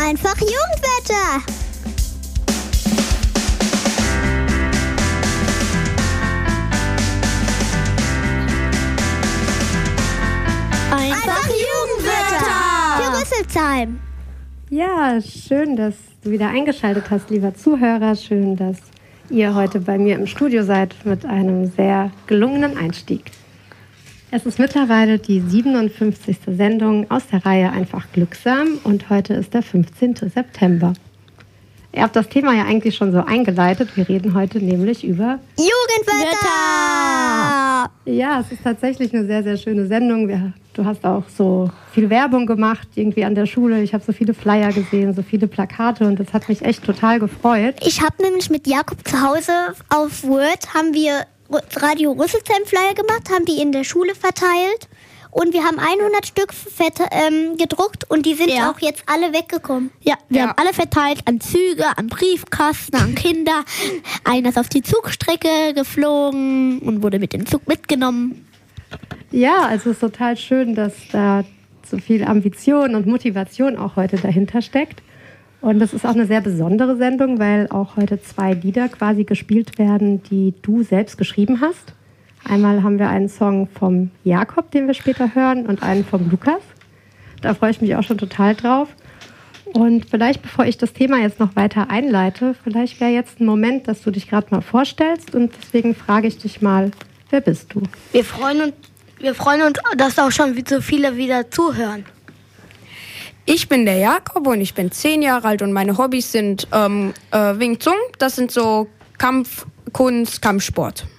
Einfach Jugendwörter. Einfach Jugendwörter. Für Rüsselsheim. Ja, schön, dass du wieder eingeschaltet hast, lieber Zuhörer. Schön, dass ihr heute bei mir im Studio seid mit einem sehr gelungenen Einstieg. Es ist mittlerweile die 57. Sendung aus der Reihe Einfach Glücksam und heute ist der 15. September. Ihr habt das Thema ja eigentlich schon so eingeleitet. Wir reden heute nämlich über Jugendwörter. Ja, es ist tatsächlich eine sehr, sehr schöne Sendung. Du hast auch so viel Werbung gemacht, irgendwie an der Schule. Ich habe so viele Flyer gesehen, so viele Plakate und das hat mich echt total gefreut. Ich habe nämlich mit Jakob zu Hause auf Word, haben wir Radio Rüsselsheim Flyer gemacht, haben die in der Schule verteilt und wir haben 100 Stück gedruckt und die sind auch jetzt alle weggekommen. Ja, wir haben alle verteilt an Züge, an Briefkasten, an Kinder. Einer ist auf die Zugstrecke geflogen und wurde mit dem Zug mitgenommen. Ja, also es ist total schön, dass da so viel Ambition und Motivation auch heute dahinter steckt. Und das ist auch eine sehr besondere Sendung, weil auch heute 2 Lieder quasi gespielt werden, die du selbst geschrieben hast. Einmal haben wir einen Song vom Jakob, den wir später hören, und einen vom Lukas. Da freue ich mich auch schon total drauf. Und vielleicht, bevor ich das Thema jetzt noch weiter einleite, vielleicht wäre jetzt ein Moment, dass du dich gerade mal vorstellst. Und deswegen frage ich dich mal, wer bist du? Wir freuen uns, dass auch schon so viele wieder zuhören. Ich bin der Jakob und ich bin 10 Jahre alt und meine Hobbys sind Wing Chun, das sind so Kampfkunst, Kampfsport.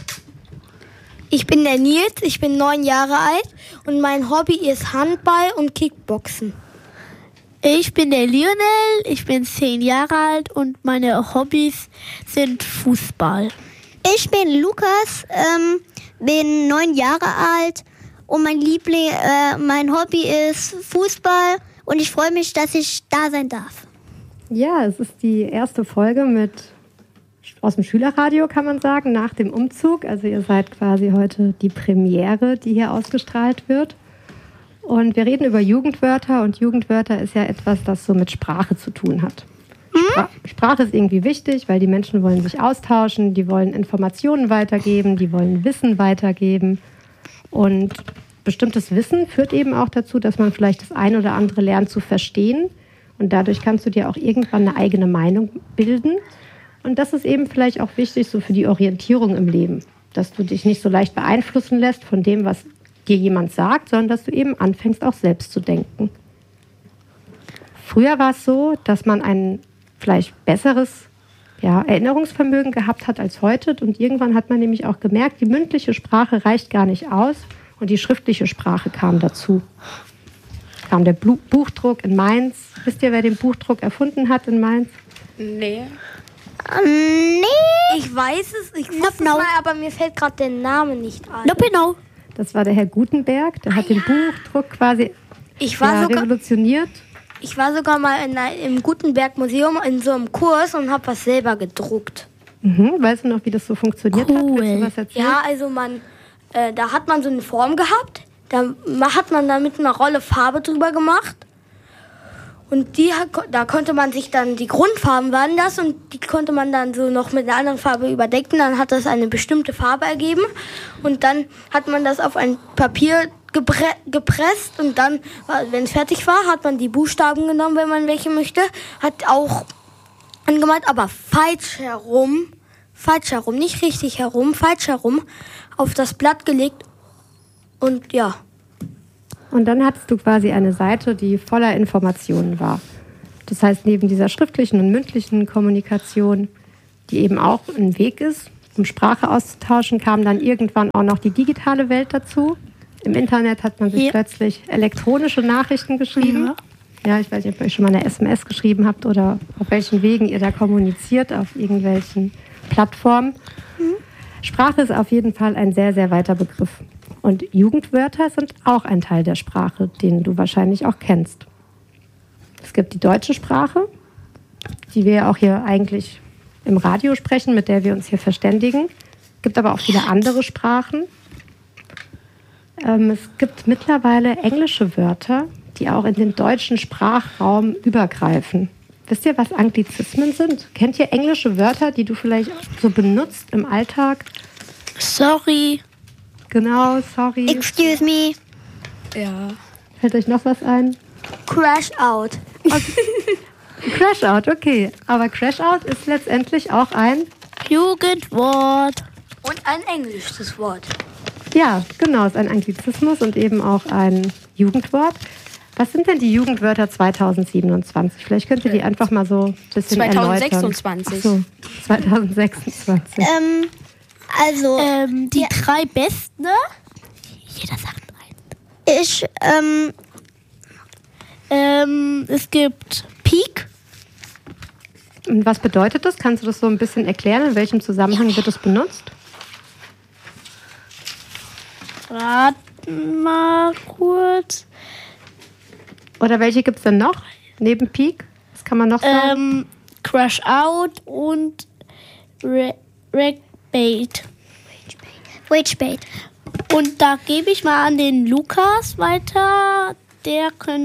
Ich bin der Nils, ich bin 9 Jahre alt und mein Hobby ist Handball und Kickboxen. Ich bin der Lionel, ich bin 10 Jahre alt und meine Hobbys sind Fußball. Ich bin Lukas, bin 9 Jahre alt und mein Hobby ist Fußball und ich freue mich, dass ich da sein darf. Ja, es ist die erste Folge aus dem Schülerradio, kann man sagen, nach dem Umzug. Also ihr seid quasi heute die Premiere, die hier ausgestrahlt wird. Und wir reden über Jugendwörter und Jugendwörter ist ja etwas, das so mit Sprache zu tun hat. Sprache ist irgendwie wichtig, weil die Menschen wollen sich austauschen, die wollen Informationen weitergeben, die wollen Wissen weitergeben. Und bestimmtes Wissen führt eben auch dazu, dass man vielleicht das ein oder andere lernt zu verstehen. Und dadurch kannst du dir auch irgendwann eine eigene Meinung bilden. Und das ist eben vielleicht auch wichtig so für die Orientierung im Leben. Dass du dich nicht so leicht beeinflussen lässt von dem, was dir jemand sagt, sondern dass du eben anfängst, auch selbst zu denken. Früher war es so, dass man ein vielleicht besseres Erinnerungsvermögen gehabt hat als heute. Und irgendwann hat man nämlich auch gemerkt, die mündliche Sprache reicht gar nicht aus und die schriftliche Sprache kam dazu. Kam der Buchdruck in Mainz. Wisst ihr, wer den Buchdruck erfunden hat in Mainz? Nee. Nee. Ich weiß es, ich wusste es mal, aber mir fällt gerade der Name nicht ein. Genau. Das war der Herr Gutenberg, der hat den Buchdruck quasi revolutioniert. Ich war sogar mal im Gutenberg-Museum in so einem Kurs und habe was selber gedruckt. Weißt du noch, wie das so funktioniert hat? Cool. Willst du was erzählen? Ja, also da hat man so eine Form gehabt, da hat man dann mit einer Rolle Farbe drüber gemacht. Und da konnte man sich dann die Grundfarben waren das und die konnte man dann so noch mit einer anderen Farbe überdecken. Dann hat das eine bestimmte Farbe ergeben und dann hat man das auf ein Papier gepresst und dann, wenn es fertig war, hat man die Buchstaben genommen, wenn man welche möchte, hat auch angemalt, aber falsch herum, nicht richtig herum, falsch herum, auf das Blatt gelegt und ja. Und dann hattest du quasi eine Seite, die voller Informationen war. Das heißt, neben dieser schriftlichen und mündlichen Kommunikation, die eben auch ein Weg ist, um Sprache auszutauschen, kam dann irgendwann auch noch die digitale Welt dazu. Im Internet hat man sich plötzlich elektronische Nachrichten geschrieben. Ja, ich weiß nicht, ob ihr schon mal eine SMS geschrieben habt oder auf welchen Wegen ihr da kommuniziert, auf irgendwelchen Plattformen. Sprache ist auf jeden Fall ein sehr, sehr weiter Begriff. Und Jugendwörter sind auch ein Teil der Sprache, den du wahrscheinlich auch kennst. Es gibt die deutsche Sprache, die wir auch hier eigentlich im Radio sprechen, mit der wir uns hier verständigen. Es gibt aber auch viele andere Sprachen. Es gibt mittlerweile englische Wörter, die auch in den deutschen Sprachraum übergreifen. Wisst ihr, was Anglizismen sind? Kennt ihr englische Wörter, die du vielleicht so benutzt im Alltag? Sorry. Genau, sorry. Excuse me. Ja. Fällt euch noch was ein? Crash out. Crash out, okay. Aber Crash out ist letztendlich auch ein... Jugendwort. Und ein englisches Wort. Ja, genau, ist ein Anglizismus und eben auch ein Jugendwort. Was sind denn die Jugendwörter 2027? Vielleicht könnt ihr die einfach mal so ein bisschen 2026. Ach so, 2026. Also, Die 3 besten, ne? Jeder sagt ich, es gibt Peak. Und was bedeutet das? Kannst du das so ein bisschen erklären? In welchem Zusammenhang wird es benutzt? Raten mal kurz. Oder welche gibt es denn noch? Neben Peak? Was kann man noch sagen? Crash Out und Ragbait. Wagebait. Und da gebe ich mal an den Lukas weiter. Der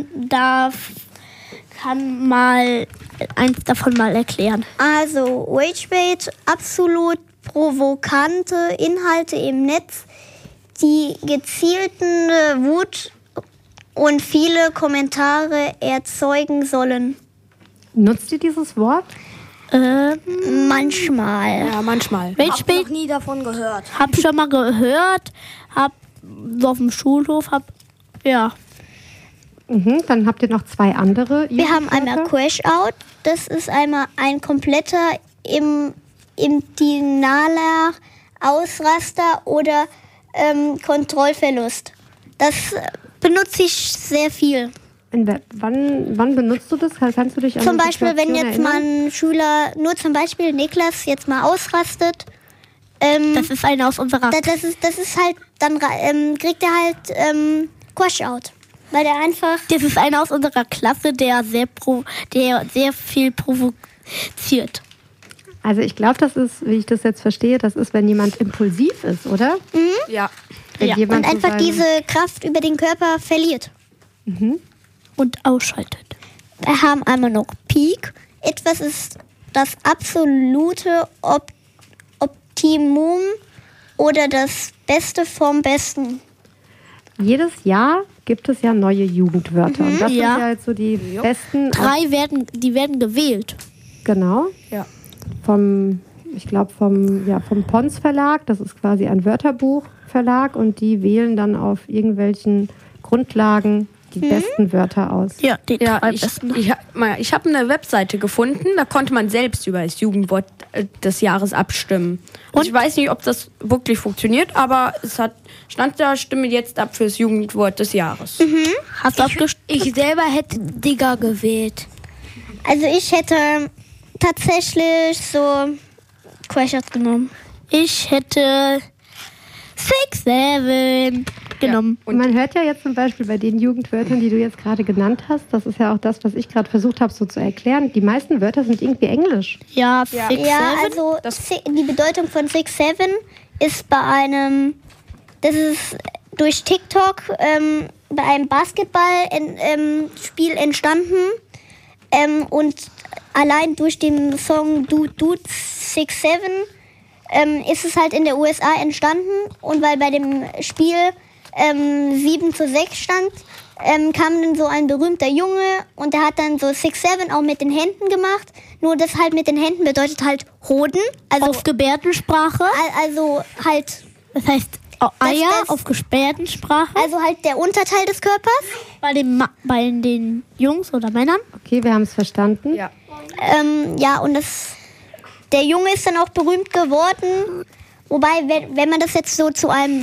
kann mal eins davon mal erklären. Also, Wagebait, absolut provokante Inhalte im Netz, die gezielten Wut und viele Kommentare erzeugen sollen. Nutzt ihr dieses Wort? Manchmal. Ja, manchmal. Hab Ragebait noch nie davon gehört. hab schon mal gehört. Hab so auf dem Schulhof. Ja. Dann habt ihr noch 2 andere. Wir haben einmal Crash Out. Das ist einmal ein kompletter emotionaler Ausraster oder Kontrollverlust. Das benutze ich sehr viel. Wann benutzt du das? Kannst du dich an Zum eine Beispiel, wenn Situation jetzt mal erinnern? ein Schüler, nur zum Beispiel Niklas, jetzt mal ausrastet. Das ist einer aus unserer. Das ist halt, dann kriegt er halt Crash Out. Weil der einfach. Das ist einer aus unserer Klasse, der sehr viel provoziert. Also ich glaube, das ist, wie ich das jetzt verstehe, das ist, wenn jemand impulsiv ist, oder? Ja. Wenn Ja. jemand Und so einfach sein- diese Kraft über den Körper verliert. Und ausschaltet. Wir haben einmal noch Peak. Etwas ist das absolute Optimum oder das Beste vom Besten. Jedes Jahr gibt es ja neue Jugendwörter. Und das ja. sind ja jetzt so die besten. 3 werden gewählt. Genau. Ja. Vom Pons Verlag. Das ist quasi ein Wörterbuchverlag. Und die wählen dann auf irgendwelchen Grundlagen die besten Wörter aus. Ja, die Ja, 3 ich besten. habe eine Webseite gefunden, da konnte man selbst über das Jugendwort des Jahres abstimmen. Und ich weiß nicht, ob das wirklich funktioniert, aber stand da, stimme jetzt ab fürs Jugendwort des Jahres. Hast du abgestimmt? Ich selber hätte Digger gewählt. Also ich hätte tatsächlich so Crash Out genommen. Ich hätte 6, 7 genommen. Und man hört ja jetzt zum Beispiel bei den Jugendwörtern, die du jetzt gerade genannt hast, das ist ja auch das, was ich gerade versucht habe so zu erklären, die meisten Wörter sind irgendwie Englisch. Ja, 6, Ja, 7. also die Bedeutung von 6-7 ist das ist durch TikTok bei einem Basketballspiel entstanden und allein durch den Song Dude 6-7 ist es halt in der USA entstanden und weil bei dem Spiel 7-6 stand, kam dann so ein berühmter Junge und der hat dann so 6-7 auch mit den Händen gemacht. Nur das halt mit den Händen bedeutet halt Hoden. Also, Auf Gebärdensprache. also halt, Das heißt Eier das- auf Gebärdensprache. also halt der Unterteil des Körpers. Bei den Jungs oder Männern. Okay, wir haben es verstanden. Ja. Ja, und der Junge ist dann auch berühmt geworden. Wobei, wenn man das jetzt so zu einem